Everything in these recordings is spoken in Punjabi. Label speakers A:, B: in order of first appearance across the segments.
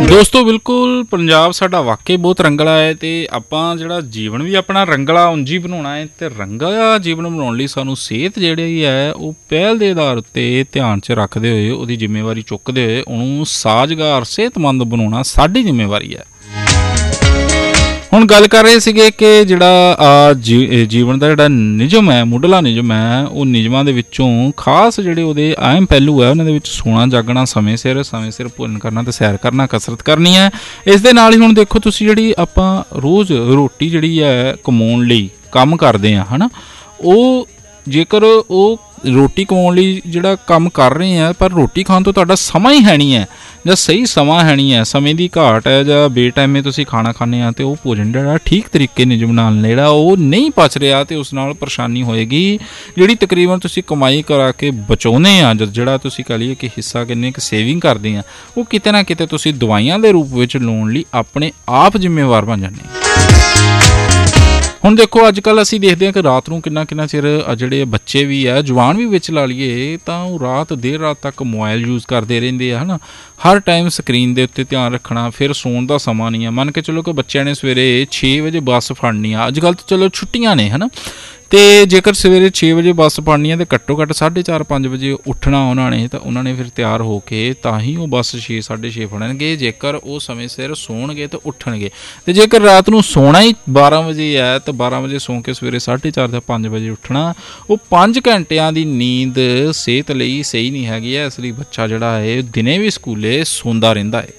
A: ਦੋਸਤੋ ਬਿਲਕੁਲ ਪੰਜਾਬ ਸਾਡਾ ਵਾਕਈ ਬਹੁਤ ਰੰਗਲਾ ਹੈ ਅਤੇ ਆਪਾਂ ਜਿਹੜਾ ਜੀਵਨ ਵੀ ਆਪਣਾ ਰੰਗਲਾ ਉਂਝ ਹੀ ਬਣਾਉਣਾ ਹੈ ਅਤੇ ਰੰਗਲਾ ਜੀਵਨ ਬਣਾਉਣ ਲਈ ਸਾਨੂੰ ਸਿਹਤ ਜਿਹੜੀ ਹੈ ਉਹ ਪਹਿਲ ਦੇ ਆਧਾਰ ਉੱਤੇ ਧਿਆਨ 'ਚ ਰੱਖਦੇ ਹੋਏ ਉਹਦੀ ਜ਼ਿੰਮੇਵਾਰੀ ਚੁੱਕਦੇ ਹੋਏ ਉਹਨੂੰ ਸਾਜ਼ਗਾਰ ਸਿਹਤਮੰਦ ਬਣਾਉਣਾ ਸਾਡੀ ਜ਼ਿੰਮੇਵਾਰੀ ਹੈ। ਹੁਣ ਗੱਲ ਕਰ ਰਹੇ ਸੀਗੇ ਕਿ ਜਿਹੜਾ ਜੀਵਨ ਦਾ ਜਿਹੜਾ ਨਿਯਮ ਹੈ, ਮੁੱਢਲਾ ਨਿਯਮ ਹੈ, ਉਹ ਨਿਯਮਾਂ ਦੇ ਵਿੱਚੋਂ ਖਾਸ ਜਿਹੜੇ ਉਹਦੇ ਅਹਿਮ ਪਹਿਲੂ ਹੈ ਉਹਨਾਂ ਦੇ ਵਿੱਚ ਸੋਣਾ ਜਾਗਣਾ, ਸਮੇਂ ਸਿਰ ਭੋਜਨ ਕਰਨਾ ਅਤੇ ਸੈਰ ਕਰਨਾ, ਕਸਰਤ ਕਰਨੀ ਹੈ। ਇਸ ਦੇ ਨਾਲ ਹੀ ਹੁਣ ਦੇਖੋ ਤੁਸੀਂ ਜਿਹੜੀ ਆਪਾਂ ਰੋਜ਼ ਰੋਟੀ ਜਿਹੜੀ ਹੈ ਕਮਾਉਣ ਲਈ ਕੰਮ ਕਰਦੇ ਹਾਂ ਹੈ ਨਾ, ਉਹ ਜੇਕਰ ਉਹ ਰੋਟੀ ਕਮਾਉਣ ਲਈ ਜਿਹੜਾ ਕੰਮ ਕਰ ਰਹੇ ਆ ਪਰ ਰੋਟੀ ਖਾਣ ਤੋਂ ਤੁਹਾਡਾ ਸਮਾਂ ਹੀ ਹੈ ਨਹੀਂ ਹੈ ਜਾਂ ਸਹੀ ਸਮਾਂ ਹੈ ਨਹੀਂ ਹੈ, ਸਮੇਂ ਦੀ ਘਾਟ ਹੈ ਜਾਂ ਬੇਟਾਈਮੇ ਤੁਸੀਂ ਖਾਣਾ ਖਾਂਦੇ ਆ ਅਤੇ ਉਹ ਭੋਜਨ ਜਿਹੜਾ ਠੀਕ ਤਰੀਕੇ ਨਿਯਮ ਨਾਲ ਜਿਹੜਾ ਉਹ ਨਹੀਂ ਪਚ ਰਿਹਾ ਅਤੇ ਉਸ ਨਾਲ ਪਰੇਸ਼ਾਨੀ ਹੋਏਗੀ। ਜਿਹੜੀ ਤਕਰੀਬਨ ਤੁਸੀਂ ਕਮਾਈ ਕਰਾ ਕੇ ਬਚਾਉਂਦੇ ਆ, ਜਿਹੜਾ ਤੁਸੀਂ ਕਹਿ ਲਈਏ ਕਿ ਹਿੱਸਾ ਕਿੰਨੇ ਕੁ ਸੇਵਿੰਗ ਕਰਦੇ ਆ, ਉਹ ਕਿਤੇ ਨਾ ਕਿਤੇ ਤੁਸੀਂ ਦਵਾਈਆਂ ਦੇ ਰੂਪ ਵਿੱਚ ਲਾਉਣ ਲਈ ਆਪਣੇ ਆਪ ਜ਼ਿੰਮੇਵਾਰ ਬਣ ਜਾਂਦੇ। ਹੁਣ ਦੇਖੋ ਅੱਜ ਕੱਲ੍ਹ ਅਸੀਂ ਦੇਖਦੇ ਹਾਂ ਕਿ ਰਾਤ ਨੂੰ ਕਿੰਨਾ ਚਿਰ ਜਿਹੜੇ ਬੱਚੇ ਵੀ ਆ, ਜਵਾਨ ਵੀ ਵਿੱਚ ਲਾ ਲਈਏ, ਤਾਂ ਉਹ ਦੇਰ ਰਾਤ ਤੱਕ ਮੋਬਾਈਲ ਯੂਜ਼ ਕਰਦੇ ਰਹਿੰਦੇ ਆ ਹੈ ਨਾ। ਹਰ ਟਾਈਮ ਸਕਰੀਨ ਦੇ ਉੱਤੇ ਧਿਆਨ ਰੱਖਣਾ, ਫਿਰ ਸੌਣ ਦਾ ਸਮਾਂ ਨਹੀਂ ਆ। ਮੰਨ ਕੇ ਚਲੋ ਕਿ ਬੱਚਿਆਂ ਨੇ ਸਵੇਰੇ 6 ਵਜੇ ਬੱਸ ਫੜਨੀ ਆ, ਅੱਜ ਕੱਲ੍ਹ ਤਾਂ ਚਲੋ ਛੁੱਟੀਆਂ ਨੇ ਹੈ ਨਾ, ਅਤੇ ਜੇਕਰ ਸਵੇਰੇ 6 ਵਜੇ ਬੱਸ ਫੜਨੀ ਹੈ ਅਤੇ ਘੱਟੋ ਘੱਟ 4:30-5 ਵਜੇ ਉੱਠਣਾ ਉਹਨਾਂ ਨੇ, ਤਾਂ ਉਹਨਾਂ ਨੇ ਫਿਰ ਤਿਆਰ ਹੋ ਕੇ ਤਾਂ ਹੀ ਉਹ ਬੱਸ 6-6:30 ਫੜਨਗੇ। ਜੇਕਰ ਉਹ ਸਮੇਂ ਸਿਰ ਸੌਣਗੇ ਤਾਂ ਉੱਠਣਗੇ, ਅਤੇ ਜੇਕਰ ਰਾਤ ਨੂੰ ਸੌਣਾ ਹੀ 12 ਵਜੇ ਹੈ ਤਾਂ 12 ਵਜੇ ਸੌਂ ਕੇ ਸਵੇਰੇ 4:30 ਜਾਂ 5 ਵਜੇ ਉੱਠਣਾ, ਉਹ 5 ਘੰਟਿਆਂ ਦੀ ਨੀਂਦ ਸਿਹਤ ਲਈ ਸਹੀ ਨਹੀਂ ਹੈਗੀ ਹੈ। ਇਸ ਲਈ ਬੱਚਾ ਜਿਹੜਾ ਹੈ ਦਿਨੇ ਵੀ ਸਕੂਲੇ ਸੌਂਦਾ ਰਹਿੰਦਾ ਹੈ।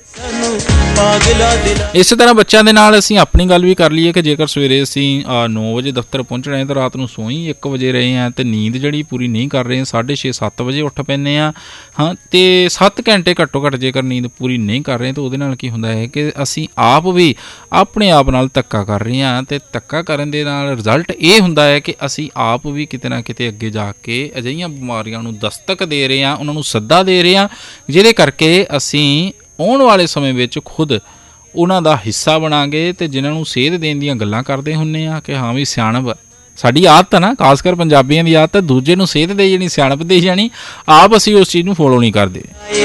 A: ਇਸੇ ਤਰ੍ਹਾਂ ਬੱਚਿਆਂ ਦੇ ਨਾਲ ਅਸੀਂ ਆਪਣੀ ਗੱਲ ਵੀ ਕਰ ਲਈਏ ਕਿ ਜੇਕਰ ਸਵੇਰੇ ਅਸੀਂ 9 ਵਜੇ ਦਫ਼ਤਰ ਪਹੁੰਚਣਾ ਹੈ ਤਾਂ ਰਾਤ ਨੂੰ ਸੌਂ ਹੀ 1 ਵਜੇ ਰਹੇ ਹਾਂ ਅਤੇ ਨੀਂਦ ਜਿਹੜੀ ਪੂਰੀ ਨਹੀਂ ਕਰ ਰਹੇ, 6:30-7 ਵਜੇ ਉੱਠ ਪੈਂਦੇ ਹਾਂ ਅਤੇ 7 ਘੰਟੇ ਘੱਟੋ ਘੱਟ ਜੇਕਰ ਨੀਂਦ ਪੂਰੀ ਨਹੀਂ ਕਰ ਰਹੇ ਤਾਂ ਉਹਦੇ ਨਾਲ ਕੀ ਹੁੰਦਾ ਹੈ ਕਿ ਅਸੀਂ ਆਪ ਵੀ ਆਪਣੇ ਆਪ ਨਾਲ ਧੱਕਾ ਕਰ ਰਹੇ ਹਾਂ, ਅਤੇ ਧੱਕਾ ਕਰਨ ਦੇ ਨਾਲ ਰਿਜ਼ਲਟ ਇਹ ਹੁੰਦਾ ਹੈ ਕਿ ਅਸੀਂ ਆਪ ਵੀ ਕਿਤੇ ਨਾ ਕਿਤੇ ਅੱਗੇ ਜਾ ਕੇ ਅਜਿਹੀਆਂ ਬਿਮਾਰੀਆਂ ਨੂੰ ਦਸਤਕ ਦੇ ਰਹੇ ਹਾਂ, ਉਹਨਾਂ ਨੂੰ ਸੱਦਾ ਦੇ ਰਹੇ ਹਾਂ, ਜਿਹਦੇ ਕਰਕੇ ਅਸੀਂ ਆਉਣ ਵਾਲੇ ਸਮੇਂ ਵਿੱਚ ਖੁਦ ਉਹਨਾਂ ਦਾ ਹਿੱਸਾ ਬਣਾਂਗੇ। ਅਤੇ ਜਿਨ੍ਹਾਂ ਨੂੰ ਸੇਧ ਦੇਣ ਦੀਆਂ ਗੱਲਾਂ ਕਰਦੇ ਹੁੰਦੇ ਆ ਕਿ ਹਾਂ ਵੀ ਸਿਆਣਪ ਸਾਡੀ ਆਦਤ ਹੈ ਨਾ, ਖਾਸ ਕਰ ਪੰਜਾਬੀਆਂ ਦੀ ਆਦਤ, ਦੂਜੇ ਨੂੰ ਸੇਧ ਦੇ ਜਾਣੀ, ਸਿਆਣਪ ਦੇ ਜਾਣੀ, ਆਪ ਅਸੀਂ ਉਸ ਚੀਜ਼ ਨੂੰ ਫੋਲੋ ਨਹੀਂ ਕਰਦੇ।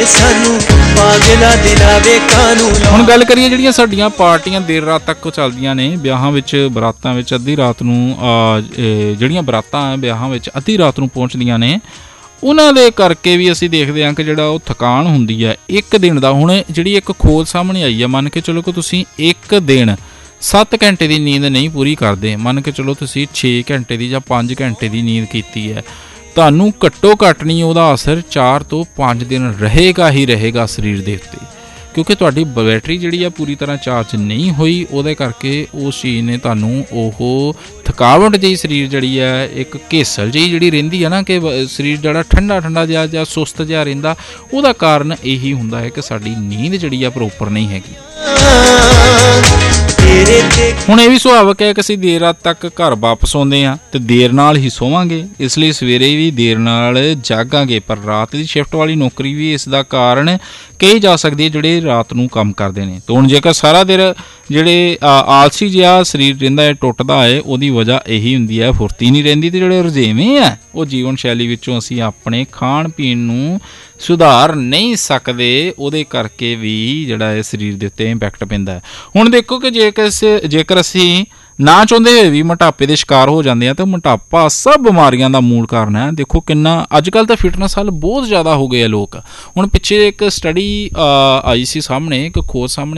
A: ਹੁਣ ਗੱਲ ਕਰੀਏ ਜਿਹੜੀਆਂ ਸਾਡੀਆਂ ਪਾਰਟੀਆਂ ਦੇਰ ਰਾਤ ਤੱਕ ਚੱਲਦੀਆਂ ਨੇ, ਵਿਆਹਾਂ ਵਿੱਚ ਬਰਾਤਾਂ ਵਿੱਚ ਅੱਧੀ ਰਾਤ ਨੂੰ, ਜਿਹੜੀਆਂ ਬਰਾਤਾਂ ਵਿਆਹਾਂ ਵਿੱਚ ਅੱਧੀ ਰਾਤ ਨੂੰ ਪਹੁੰਚਦੀਆਂ ਨੇ, ਉਹਨਾਂ ਦੇ ਕਰਕੇ ਵੀ ਅਸੀਂ ਦੇਖਦੇ ਹਾਂ ਕਿ ਜਿਹੜਾ ਉਹ ਥਕਾਨ ਹੁੰਦੀ ਹੈ ਇੱਕ ਦਿਨ ਦਾ। ਹੁਣ ਜਿਹੜੀ ਇੱਕ ਖੋਜ ਸਾਹਮਣੇ ਆਈ ਹੈ, ਮੰਨ ਕੇ ਚਲੋ ਕਿ ਤੁਸੀਂ ਇੱਕ ਦਿਨ 7 ਘੰਟੇ ਦੀ ਨੀਂਦ ਨਹੀਂ ਪੂਰੀ ਕਰਦੇ, ਮੰਨ ਕੇ ਚਲੋ ਤੁਸੀਂ 6 ਘੰਟੇ ਦੀ ਜਾਂ 5 ਘੰਟੇ ਦੀ ਨੀਂਦ ਕੀਤੀ ਹੈ, ਤੁਹਾਨੂੰ ਘੱਟੋ ਘੱਟ ਨਹੀਂ ਉਹਦਾ ਅਸਰ 4 ਤੋਂ 5 ਦਿਨ ਰਹੇਗਾ ਹੀ ਰਹੇਗਾ ਸਰੀਰ ਦੇ ਉੱਤੇ, ਕਿਉਂਕਿ ਤੁਹਾਡੀ ਬੈਟਰੀ ਜਿਹੜੀ ਆ ਪੂਰੀ ਤਰ੍ਹਾਂ ਚਾਰਜ ਨਹੀਂ ਹੋਈ। ਉਹਦੇ ਕਰਕੇ ਉਸ ਚੀਜ਼ ਨੇ ਤੁਹਾਨੂੰ ਉਹ ਥਕਾਵਟ ਜਿਹੀ ਸਰੀਰ ਜਿਹੜੀ ਹੈ, ਇੱਕ ਘੇਸਲ ਜਿਹੀ ਜਿਹੜੀ ਰਹਿੰਦੀ ਹੈ ਨਾ, ਕਿ ਸਰੀਰ ਜਿਹੜਾ ਠੰਡਾ ਜਿਹਾ ਜਾਂ ਸੁਸਤ ਜਿਹਾ ਰਹਿੰਦਾ, ਉਹਦਾ ਕਾਰਨ ਇਹੀ ਹੁੰਦਾ ਹੈ ਕਿ ਸਾਡੀ ਨੀਂਦ ਜਿਹੜੀ ਆ ਪ੍ਰੋਪਰ ਨਹੀਂ ਹੈਗੀ। ਹੁਣ ਇਹ ਵੀ ਸੁਭਾਵਿਕ ਹੈ ਕਿ ਅਸੀਂ ਦੇਰ ਰਾਤ ਤੱਕ ਘਰ ਵਾਪਸ ਆਉਂਦੇ ਹਾਂ ਅਤੇ ਦੇਰ ਨਾਲ ਹੀ ਸੋਵਾਂਗੇ, ਇਸ ਲਈ ਸਵੇਰੇ ਵੀ ਦੇਰ ਨਾਲ ਜਾਗਾਂਗੇ। ਪਰ ਰਾਤ ਦੀ ਸ਼ਿਫਟ ਵਾਲੀ ਨੌਕਰੀ ਵੀ ਇਸ ਦਾ ਕਾਰਨ ਕਹੀ ਜਾ ਸਕਦੀ ਹੈ, ਜਿਹੜੇ ਰਾਤ ਨੂੰ ਕੰਮ ਕਰਦੇ ਨੇ। ਤਾਂ ਹੁਣ ਜੇਕਰ ਸਾਰਾ ਦਿਨ ਜਿਹੜੇ ਆਲਸੀ ਜਿਹਾ ਸਰੀਰ ਰਹਿੰਦਾ ਹੈ, ਟੁੱਟਦਾ ਹੈ, ਉਹਦੀ ਵਜ੍ਹਾ ਇਹੀ ਹੁੰਦੀ ਹੈ ਫੁਰਤੀ ਨਹੀਂ ਰਹਿੰਦੀ, ਅਤੇ ਜਿਹੜੇ ਰੁਝੇਵੇਂ ਆ ਉਹ ਜੀਵਨ ਸ਼ੈਲੀ ਵਿੱਚੋਂ ਅਸੀਂ ਆਪਣੇ ਖਾਣ ਪੀਣ ਨੂੰ ਸੁਧਾਰ ਨਹੀਂ ਸਕਦੇ, ਉਹਦੇ ਕਰਕੇ ਵੀ ਜਿਹੜਾ ਹੈ ਸਰੀਰ ਦੇ ਉੱਤੇ ਇੰਪੈਕਟ ਪੈਂਦਾ ਹੈ। ਹੁਣ ਦੇਖੋ ਕਿ ਜੇਕਰ ਅਸੀਂ ਨਾ ਚਾਹੁੰਦੇ ਹੋਏ ਵੀ ਮੋਟਾਪੇ ਦੇ ਸ਼ਿਕਾਰ ਹੋ ਜਾਂਦੇ ਆ, ਤਾਂ ਮੋਟਾਪਾ ਸਭ ਬਿਮਾਰੀਆਂ ਦਾ ਮੂਲ ਕਾਰਨ ਹੈ। ਦੇਖੋ ਕਿੰਨਾ ਅੱਜ ਕੱਲ੍ਹ ਤਾਂ ਫਿਟਨੈਸ ਵੱਲ ਬਹੁਤ ਜ਼ਿਆਦਾ ਹੋ ਗਏ ਆ ਲੋਕ। ਹੁਣ ਪਿੱਛੇ ਇੱਕ ਸਟੱਡੀ ਆਈ ਸੀ ਸਾਹਮਣੇ, ਇੱਕ ਖੋਜ ਸਾਹਮਣੇ